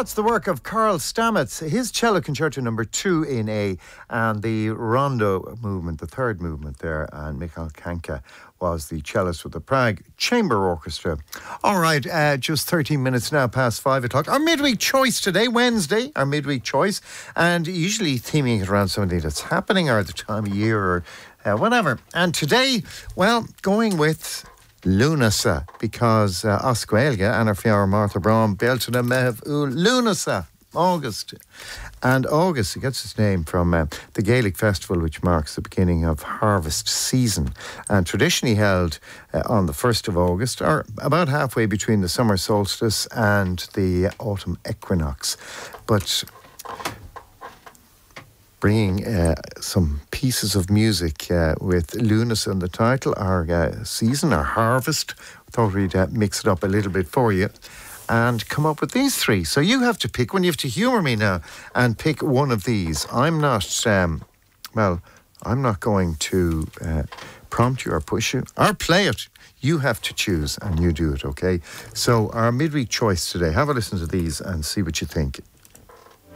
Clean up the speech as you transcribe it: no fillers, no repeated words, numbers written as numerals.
That's the work of Carl Stamets, his cello concerto number 2 in A, and the rondo movement, the third movement there, and Michal Kanka was the cellist with the Prague Chamber Orchestra. All right, just 13 minutes now past 5 o'clock. Our midweek choice today, Wednesday, our midweek choice, and usually theming it around something that's happening or the time of year or whatever. And today, well, going with Lunasa, because Oscailga and our Fiara Martha Braun belted a mev Lunasa, August. And August, it gets its name from the Gaelic festival, which marks the beginning of harvest season, and traditionally held on the 1st of August, or about halfway between the summer solstice and the autumn equinox. But bringing some pieces of music with Lunas in the title, our season, our harvest. Thought we'd mix it up a little bit for you and come up with these three. So you have to pick one. You have to humour me now and pick one of these. I'm not, I'm not going to prompt you or push you or play it. You have to choose and you do it, okay? So our midweek choice today, have a listen to these and see what you think.